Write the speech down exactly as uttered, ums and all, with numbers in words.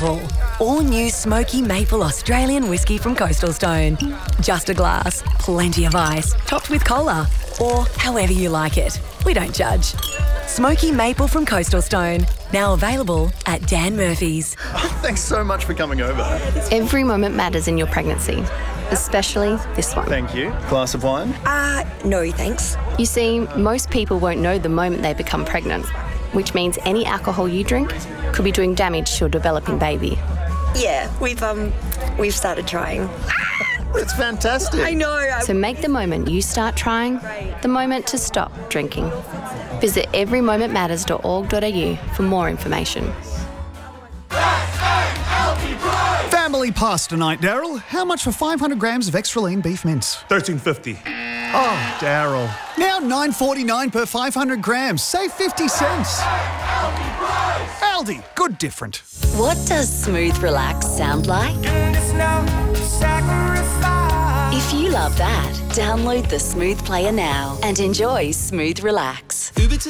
simple. All new smoky maple Australian whiskey from Coastal Stone. Just a glass, plenty of ice, topped with cola, or however you like it. We don't judge. Smoky maple from Coastal Stone. Now available at Dan Murphy's. Thanks so much for coming over. Every moment matters in your pregnancy, especially this one. Thank you. Glass of wine? Uh, no thanks. You see, most people won't know the moment they become pregnant, which means any alcohol you drink could be doing damage to your developing baby. Yeah, we've um, we've started trying. It's fantastic. I know. I... So make the moment you start trying the moment to stop drinking. Visit every moment matters dot org dot a u for more information. Family pasta night, Daryl. How much for five hundred grams of extra lean beef mince? thirteen fifty. Oh, Daryl. Now nine forty-nine per five hundred grams. Save fifty cents. Aldi, good different. What does smooth relax sound like? If you love that, download the Smooth Player now and enjoy Smooth Relax. Uber to